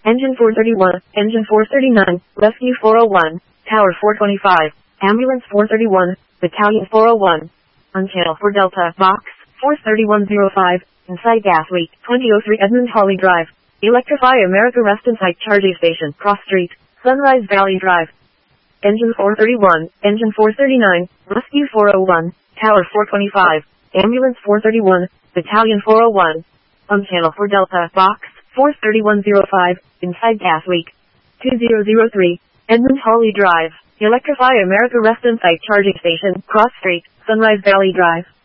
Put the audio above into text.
Engine 431, Engine 439, Rescue 401, Tower 425, Ambulance 431, Battalion 401. On channel 4 Delta, Box 43105, inside gas leak, 2003 Edmund Hawley Drive. Electrify America Rest in Sight Charging Station, Cross Street, Sunrise Valley Drive. Engine 431, Engine 439, Rescue 401, Tower 425, Ambulance 431, Battalion 401. On channel 4 Delta, Box 43105, inside gas leak, 2003, Edmund Hawley Drive. Electrify America Rest in Sight Charging Station, Cross Street, Sunrise Valley Drive.